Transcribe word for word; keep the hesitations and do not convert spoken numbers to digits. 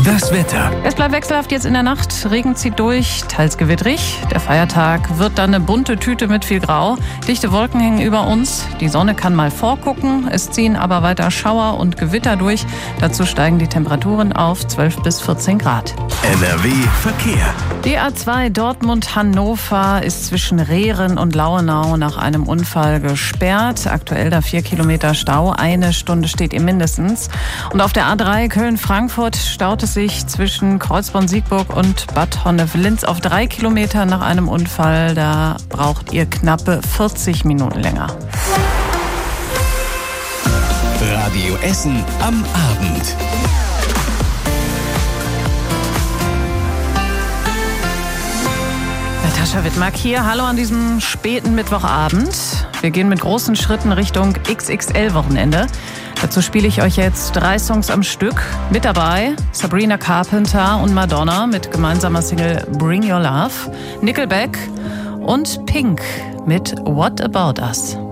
Das Wetter. Es bleibt wechselhaft jetzt in der Nacht. Regen zieht durch, teils gewittrig. Der Feiertag wird dann eine bunte Tüte mit viel Grau. Dichte Wolken hängen über uns. Die Sonne kann mal vorgucken. Es ziehen aber weiter Schauer und Gewitter durch. Dazu steigen die Temperaturen auf zwölf bis vierzehn Grad. N R W Verkehr. Die A zwei Dortmund-Hannover ist zwischen Rehren und Lauenau nach einem Unfall gesperrt. Aktuell da vier Kilometer Stau. Eine Stunde steht ihr mindestens. Und auf der A drei Köln-Frankfurt staut es sich zwischen Kreuzborn-Siegburg und Bad Honnef-Linz auf drei Kilometer nach einem Unfall. Da braucht ihr knappe vierzig Minuten länger. Radio Essen am Abend. Natascha Wittmark hier. Hallo an diesem späten Mittwochabend. Wir gehen mit großen Schritten Richtung X X L-Wochenende. Dazu spiele ich euch jetzt drei Songs am Stück. Mit dabei Sabrina Carpenter und Madonna mit gemeinsamer Single Bring Your Love, Nickelback und Pink mit What About Us.